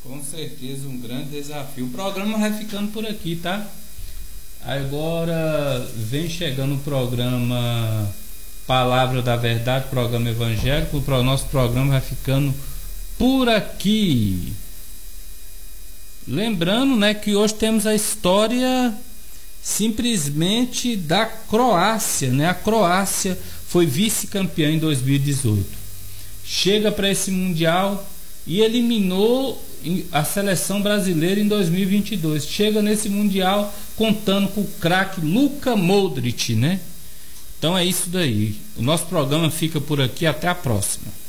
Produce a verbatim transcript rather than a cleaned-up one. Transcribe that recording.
Com certeza, um grande desafio. O programa vai ficando por aqui, tá? Agora vem chegando o programa Palavra da Verdade, programa evangélico. O nosso programa vai ficando por aqui. Lembrando, né, que hoje temos a história simplesmente da Croácia, né? A Croácia foi vice-campeã em dois mil e dezoito. Chega para esse Mundial e eliminou a seleção brasileira em dois mil e vinte e dois. Chega nesse Mundial contando com o craque Luka Modric, né? Então é isso daí. O nosso programa fica por aqui. Até a próxima.